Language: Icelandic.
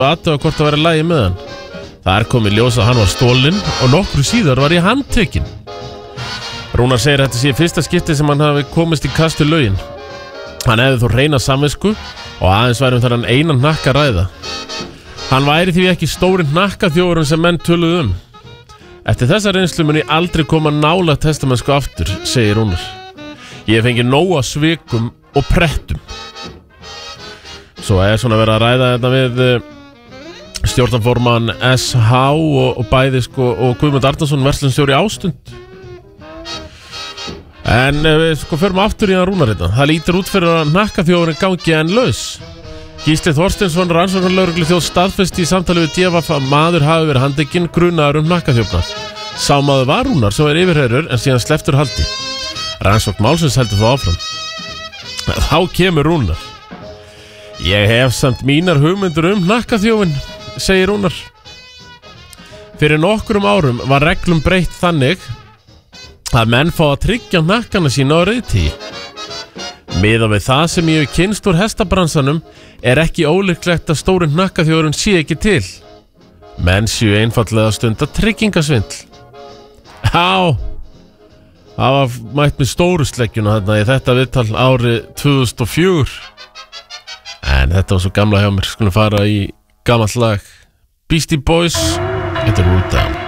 aðtöga hvort það væri lagi með hann. Það komið ljós að hann var stólinn og nokkru síðar var ég handtekinn. Rúnar segir þetta sé fyrsta skipti sem hann hafi komist í kast við lögin. Hann hefði þó reyna samvisku og aðeins væri þar hann einan hnakka ræða. Hann væri því ekki stóri hnakkaþjófurinn sem menn töluðu Eftir þessa reynslu mun ég aldrei koma nála testamennsku aftur, segir Rúnar. Ég hef fengið nóga svikum og prettum. Svo svona verið að ræða þetta við stjórnarformann SH og bæði og Guðmund Arnarsson, verslunarstjóri Ástund. En við förum aftur í það Rúnar þetta. Það lítur út fyrir að hnakkaþjófurinn gangi enn laus. Gísli Þorsteinsson, rannsóknarlögreglustjóri, staðfesti í samtali við DV að maður hafi verið handtekinn grunaður hnakkaþjófnað. Sá maður var Rúnar sem yfirheyrður en síðan slepptur haldi. Rannsókn málsins heldur þó áfram. Þá kemur Rúnar. Ég hef samt mínar hugmyndur hnakkaþjófinn, segir Rúnar. Fyrir nokkrum árum var reglum breytt þannig að menn fá að tryggja hnakkana sína á reiðtígi. Miðað við það sem ég hef kynnst úr hestabransanum ekki ólíklegt að stóri hnakkaþjófurinn sé ekki til. Menn séu einfaldlega að stunda tryggingasvindl. Já, það var mætt með stóru sleggjuna þarna í þetta viðtal árið 2004. En þetta var svo gamla hjá mér. Skulum fara í gamalt lag. Beastie Boys, þetta Root Down.